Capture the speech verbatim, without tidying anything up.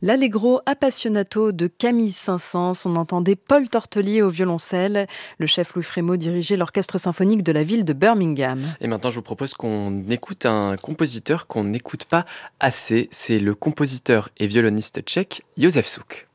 L'Allegro Appassionato de Camille Saint-Saëns, on entendait Paul Tortelier au violoncelle. Le chef Louis Frémaux dirigeait l'orchestre symphonique de la ville de Birmingham. Et maintenant, je vous propose qu'on écoute un compositeur qu'on n'écoute pas assez. C'est le compositeur et violoniste tchèque Josef Suk.